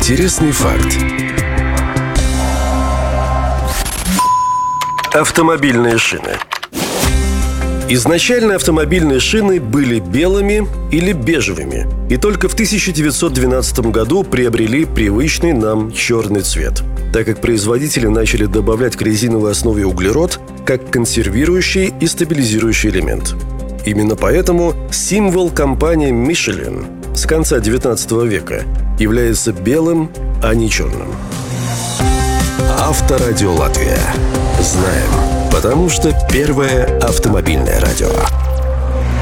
Интересный факт. Автомобильные шины. Изначально автомобильные шины были белыми или бежевыми, и только в 1912 году приобрели привычный нам черный цвет, так как производители начали добавлять к резиновой основе углерод как консервирующий и стабилизирующий элемент. Именно поэтому символ компании Michelin с конца 19 века является белым, а не черным. Авторадио Латвия. Знаем, потому что первое автомобильное радио.